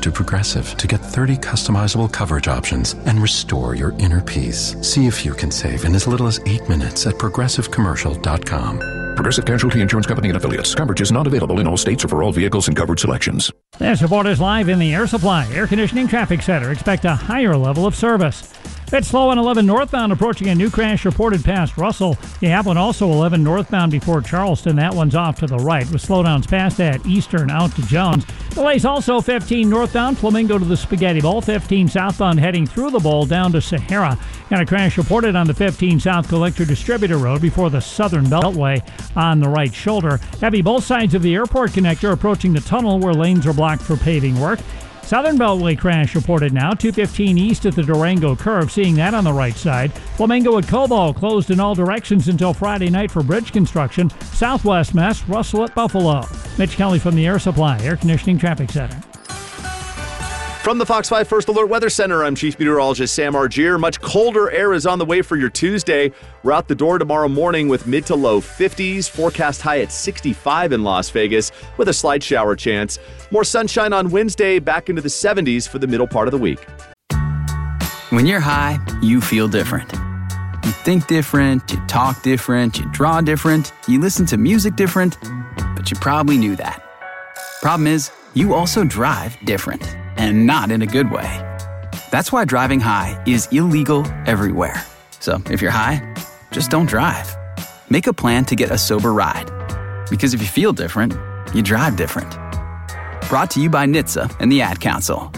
to Progressive to get 30 customizable coverage options and restore your inner peace. See if you can save in as little as 8 minutes at progressivecommercial.com. Progressive Casualty Insurance Company and Affiliates. Coverage is not available in all states or for all vehicles and covered selections. This report is live in the Air Supply Air Conditioning Traffic Center. Expect a higher level of service. Bit slow on 11 northbound approaching a new crash reported past Russell. You have one also 11 northbound before Charleston. That one's off to the right with slowdowns past that Eastern out to Jones. Delays also 15 northbound Flamingo to the Spaghetti Bowl. 15 southbound heading through the bowl down to Sahara. Got a crash reported on the 15 South Collector Distributor Road before the Southern Beltway on the right shoulder. Heavy both sides of the airport connector approaching the tunnel where lanes are blocked for paving work. Southern Beltway crash reported now, 215 east at the Durango curve, seeing that on the right side. Flamingo at Cobo closed in all directions until Friday night for bridge construction. Southwest mess, Russell at Buffalo. Mitch Kelly from the Air Supply Air Conditioning Traffic Center. From the Fox 5 First Alert Weather Center, I'm Chief Meteorologist Sam Argier. Much colder air is on the way for your Tuesday. We're out the door tomorrow morning with mid to low 50s. Forecast high at 65 in Las Vegas with a slight shower chance. More sunshine on Wednesday, back into the 70s for the middle part of the week. When you're high, you feel different. You think different, you talk different, you draw different, you listen to music different, but you probably knew that. Problem is, you also drive different. And not in a good way. That's why driving high is illegal everywhere. So if you're high, just don't drive. Make a plan to get a sober ride. Because if you feel different, you drive different. Brought to you by NHTSA and the Ad Council.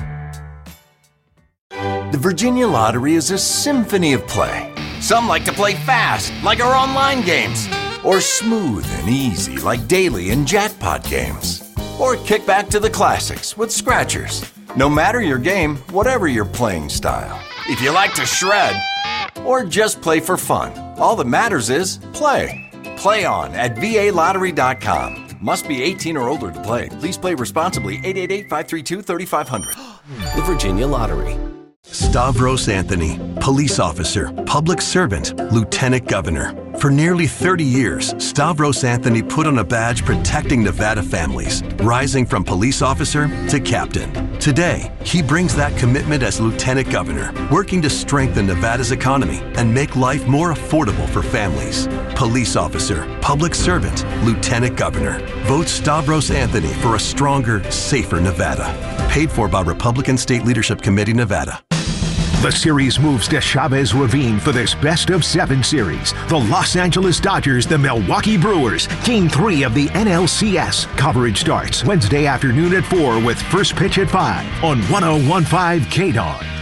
The Virginia Lottery is a symphony of play. Some like to play fast, like our online games. Or smooth and easy, like daily and jackpot games. Or kick back to the classics with scratchers. No matter your game, whatever your playing style. If you like to shred, or just play for fun, all that matters is play. Play on at VALottery.com. Must be 18 or older to play. Please play responsibly. 888-532-3500. The Virginia Lottery. Stavros Anthony, police officer, public servant, lieutenant governor. For nearly 30 years, Stavros Anthony put on a badge protecting Nevada families, rising from police officer to captain. Today, he brings that commitment as lieutenant governor, working to strengthen Nevada's economy and make life more affordable for families. Police officer, public servant, lieutenant governor. Vote Stavros Anthony for a stronger, safer Nevada. Paid for by Republican State Leadership Committee, Nevada. The series moves to Chavez Ravine for this best-of-7 series. The Los Angeles Dodgers, the Milwaukee Brewers, Game 3 of the NLCS. Coverage starts Wednesday afternoon at 4 with first pitch at 5 on 101.5 KDON.